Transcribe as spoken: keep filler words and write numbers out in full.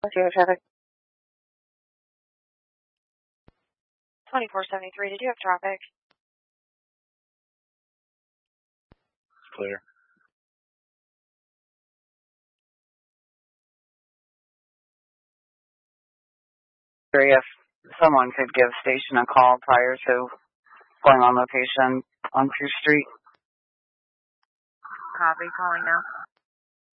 Zero traffic. twenty-four seventy-three, did you have traffic? Clear. If someone could give station a call prior to going on location on Crew Street. Copy, calling now.